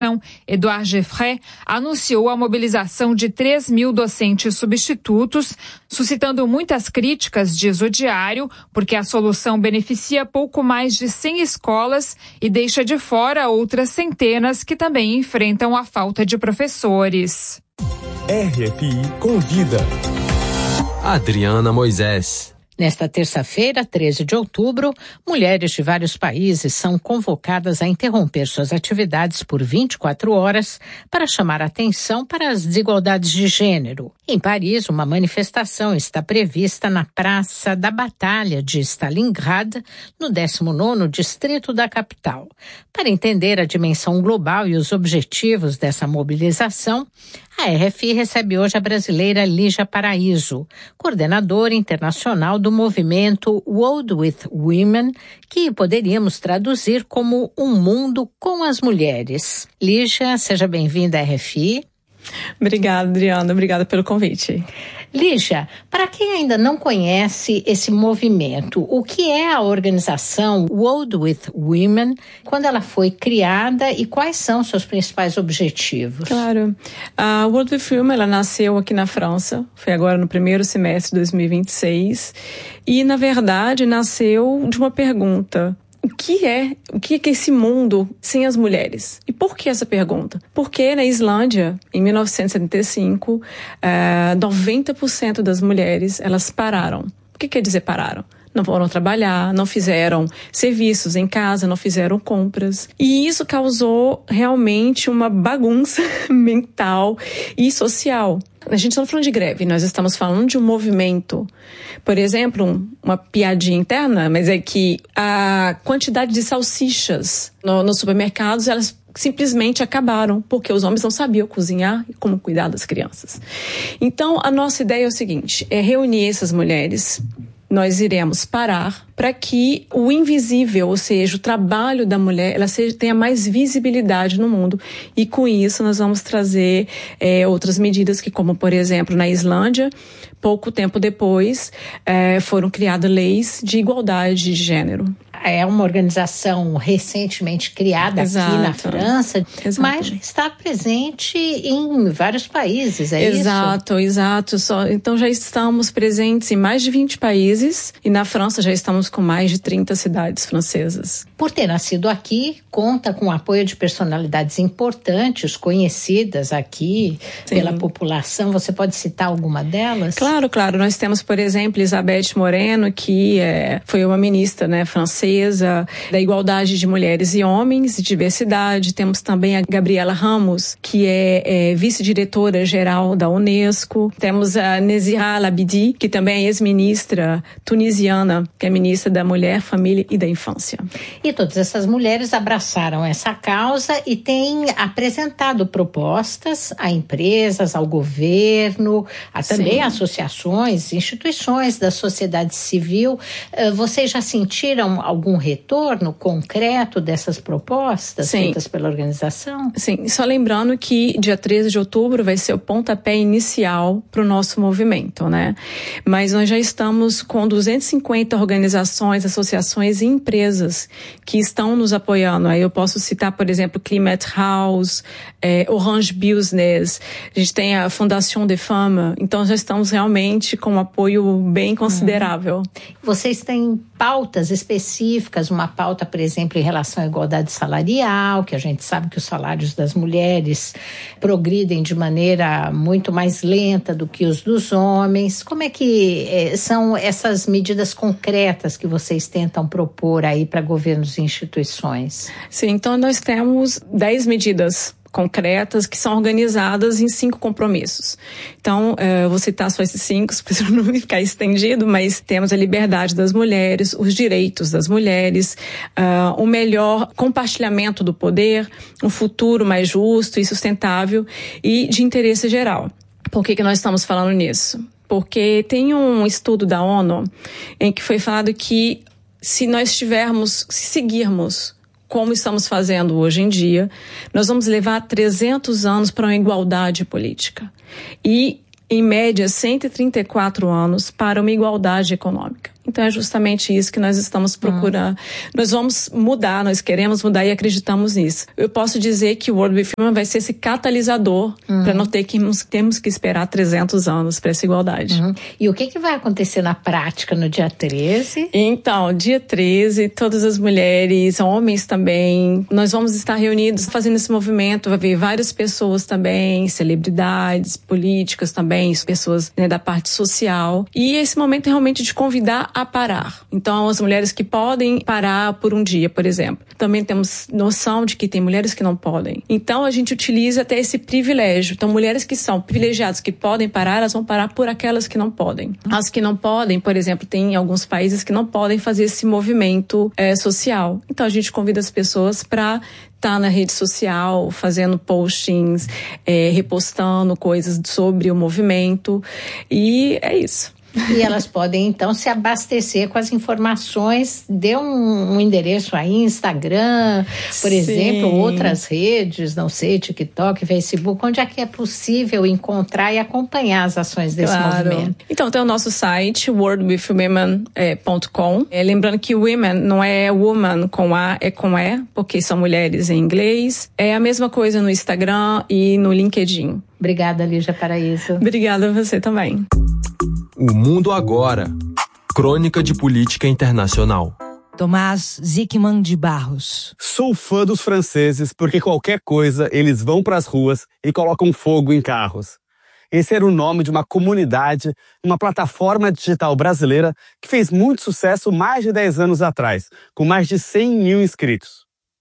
Edouard Geoffrey, anunciou a mobilização de 3.000 docentes substitutos, suscitando muitas críticas, diz o Diário, porque a solução beneficia pouco mais de 100 escolas e deixa de fora outras centenas que também enfrentam a falta de professores. RFI Convida. Adriana Moisés. Nesta terça-feira, 13 de outubro, mulheres de vários países são convocadas a interromper suas atividades por 24 horas para chamar atenção para as desigualdades de gênero. Em Paris, uma manifestação está prevista na Praça da Batalha de Stalingrad, no 19º distrito da capital. Para entender a dimensão global e os objetivos dessa mobilização, a RFI recebe hoje a brasileira Lígia Paraíso, coordenadora internacional do movimento World with Women, que poderíamos traduzir como Um Mundo com as Mulheres. Lígia, seja bem-vinda à RFI. Obrigada, Adriana. Obrigada pelo convite. Lígia, para quem ainda não conhece esse movimento, o que é a organização World with Women, quando ela foi criada e quais são seus principais objetivos? Claro. A World with Women, ela nasceu aqui na França, foi agora no primeiro semestre de 2026, e, na verdade, nasceu de uma pergunta. O que é esse mundo sem as mulheres? E por que essa pergunta? Porque na Islândia, em 1975, 90% das mulheres, elas pararam. O que quer dizer pararam? Não foram trabalhar, não fizeram serviços em casa, não fizeram compras. E isso causou realmente uma bagunça mental e social. A gente não está falando de greve, nós estamos falando de um movimento. Por exemplo, uma piadinha interna, mas é que a quantidade de salsichas nos supermercados, elas simplesmente acabaram, porque os homens não sabiam cozinhar e como cuidar das crianças. Então, a nossa ideia é o seguinte, é reunir essas mulheres. Nós iremos parar para que o invisível, ou seja, o trabalho da mulher, ela tenha mais visibilidade no mundo. E com isso nós vamos trazer outras medidas que, como por exemplo, na Islândia, pouco tempo depois, foram criadas leis de igualdade de gênero. É uma organização recentemente criada aqui na França, mas está presente em vários países, é isso? Exato. Então já estamos presentes em mais de 20 países e na França já estamos com mais de 30 cidades francesas. Por ter nascido aqui, conta com o apoio de personalidades importantes, conhecidas aqui pela população. Você pode citar alguma delas? Claro. Nós temos, por exemplo, Elisabeth Moreno, que foi uma ministra, francesa da igualdade de mulheres e homens e diversidade. Temos também a Gabriela Ramos, que é vice-diretora geral da Unesco. Temos a Nezira Labidi, que também é ex-ministra tunisiana, que é ministra da Mulher, Família e da Infância. E todas essas mulheres abraçaram essa causa e têm apresentado propostas a empresas, ao governo, a também associações, instituições da sociedade civil. Vocês já sentiram algum retorno concreto dessas propostas feitas pela organização? Sim, só lembrando que dia 13 de outubro vai ser o pontapé inicial para o nosso movimento, Mas nós já estamos com 250 organizações, associações e empresas que estão nos apoiando. Aí eu posso citar, por exemplo, Climate House, Orange Business, a gente tem a Fondation des Femmes, então já estamos realmente com um apoio bem considerável. Vocês têm pautas específicas, uma pauta, por exemplo, em relação à igualdade salarial, que a gente sabe que os salários das mulheres progridem de maneira muito mais lenta do que os dos homens. Como é que são essas medidas concretas que vocês tentam propor aí para governos e instituições? Sim, então nós temos 10 medidas concretas que são organizadas em 5 compromissos. Então, eu vou citar só esses 5, para não ficar estendido, mas temos a liberdade das mulheres, os direitos das mulheres, o melhor compartilhamento do poder, um futuro mais justo e sustentável e de interesse geral. Por que nós estamos falando nisso? Porque tem um estudo da ONU em que foi falado que se seguirmos como estamos fazendo hoje em dia, nós vamos levar 300 anos para uma igualdade política. E, em média, 134 anos para uma igualdade econômica. Então é justamente isso que nós estamos procurando. Nós vamos mudar, nós queremos mudar e acreditamos nisso. Eu posso dizer que o World with Women vai ser esse catalisador para não temos que esperar 300 anos para essa igualdade. E o que vai acontecer na prática no dia 13? Então, dia 13, todas as mulheres, homens também, nós vamos estar reunidos fazendo esse movimento. Vai ver várias pessoas também, celebridades, políticas também, pessoas, né, da parte social. E esse momento é realmente de convidar a parar. Então, as mulheres que podem parar por um dia, por exemplo. Também temos noção de que tem mulheres que não podem. Então, a gente utiliza até esse privilégio. Então, mulheres que são privilegiadas, que podem parar, elas vão parar por aquelas que não podem. As que não podem, por exemplo, tem alguns países que não podem fazer esse movimento social. Então, a gente convida as pessoas para estar na rede social, fazendo postings, repostando coisas sobre o movimento. E é isso. E elas podem, então, se abastecer com as informações. Dê um endereço aí, Instagram, por exemplo, outras redes, não sei, TikTok, Facebook, onde é que é possível encontrar e acompanhar as ações desse movimento. Então, tem o nosso site, worldwithwomen.com. Lembrando que women não é woman com A, é com E, porque são mulheres em inglês. É a mesma coisa no Instagram e no LinkedIn. Obrigada, Lígia Paraíso. Obrigada a você também. O Mundo Agora. Crônica de Política Internacional. Tomás Zickman de Barros. Sou fã dos franceses porque qualquer coisa eles vão para as ruas e colocam fogo em carros. Esse era o nome de uma comunidade, uma plataforma digital brasileira que fez muito sucesso mais de 10 anos atrás, com mais de 100 mil inscritos.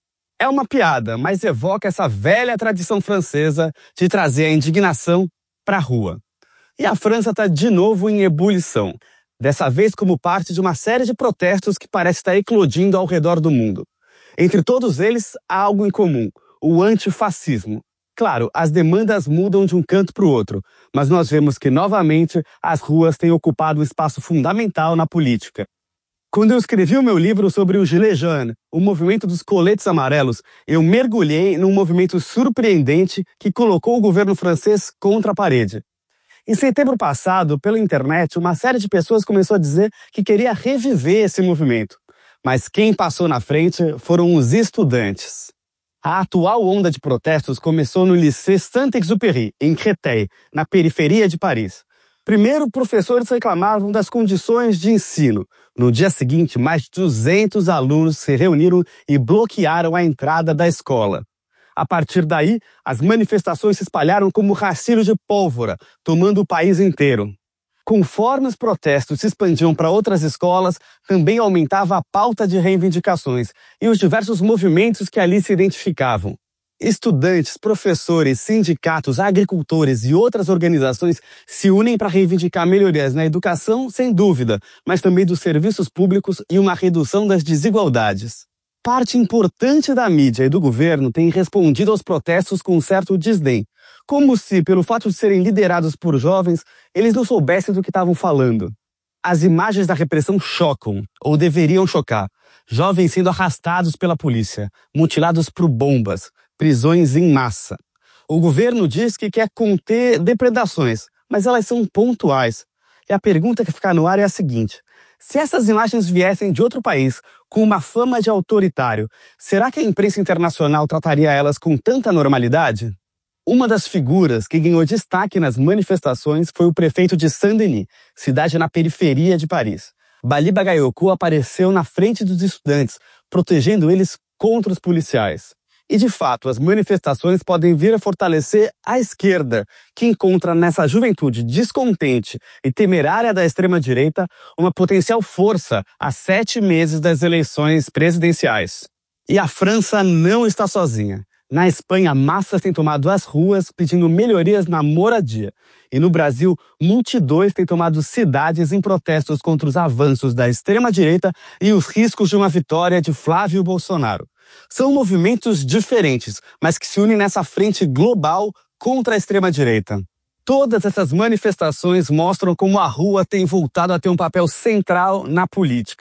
É uma piada, mas evoca essa velha tradição francesa de trazer a indignação para a rua. E a França está de novo em ebulição, dessa vez como parte de uma série de protestos que parece estar eclodindo ao redor do mundo. Entre todos eles, há algo em comum, o antifascismo. Claro, as demandas mudam de um canto para o outro, mas nós vemos que, novamente, as ruas têm ocupado um espaço fundamental na política. Quando eu escrevi o meu livro sobre o Gilets Jaunes, o movimento dos coletes amarelos, eu mergulhei num movimento surpreendente que colocou o governo francês contra a parede. Em setembro passado, pela internet, uma série de pessoas começou a dizer que queria reviver esse movimento. Mas quem passou na frente foram os estudantes. A atual onda de protestos começou no Lycée Saint-Exupéry, em Créteil, na periferia de Paris. Primeiro, professores reclamavam das condições de ensino. No dia seguinte, mais de 200 alunos se reuniram e bloquearam a entrada da escola. A partir daí, as manifestações se espalharam como rastilho de pólvora, tomando o país inteiro. Conforme os protestos se expandiam para outras escolas, também aumentava a pauta de reivindicações e os diversos movimentos que ali se identificavam. Estudantes, professores, sindicatos, agricultores e outras organizações se unem para reivindicar melhorias na educação, sem dúvida, mas também dos serviços públicos e uma redução das desigualdades. Parte importante da mídia e do governo tem respondido aos protestos com um certo desdém, como se, pelo fato de serem liderados por jovens, eles não soubessem do que estavam falando. As imagens da repressão chocam, ou deveriam chocar. Jovens sendo arrastados pela polícia, mutilados por bombas, prisões em massa. O governo diz que quer conter depredações, mas elas são pontuais. E a pergunta que fica no ar é a seguinte: se essas imagens viessem de outro país, com uma fama de autoritário, será que a imprensa internacional trataria elas com tanta normalidade? Uma das figuras que ganhou destaque nas manifestações foi o prefeito de Saint-Denis, cidade na periferia de Paris. Bali Bagayoko apareceu na frente dos estudantes, protegendo eles contra os policiais. E, de fato, as manifestações podem vir a fortalecer a esquerda, que encontra nessa juventude descontente e temerária da extrema-direita uma potencial força a 7 meses das eleições presidenciais. E a França não está sozinha. Na Espanha, massas têm tomado as ruas pedindo melhorias na moradia. E no Brasil, multidões têm tomado cidades em protestos contra os avanços da extrema-direita e os riscos de uma vitória de Flávio Bolsonaro. São movimentos diferentes, mas que se unem nessa frente global contra a extrema-direita. Todas essas manifestações mostram como a rua tem voltado a ter um papel central na política.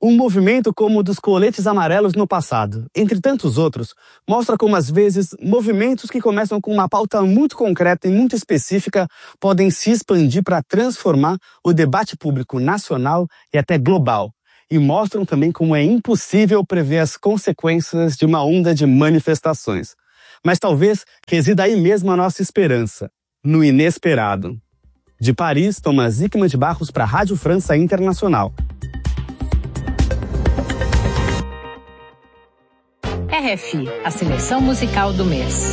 Um movimento como o dos coletes amarelos no passado, entre tantos outros, mostra como às vezes movimentos que começam com uma pauta muito concreta e muito específica podem se expandir para transformar o debate público nacional e até global. E mostram também como é impossível prever as consequências de uma onda de manifestações. Mas talvez resida aí mesmo a nossa esperança, no inesperado. De Paris, Thomas Hickman de Barros para a Rádio França Internacional. RFI, a seleção musical do mês.